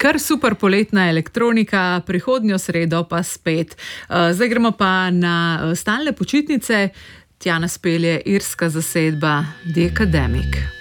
Kar super poletna elektronika, prihodnjo sredo pa spet. Zdaj gremo pa na stalne počitnice. Tja nas pelje irska zasedba The Academic.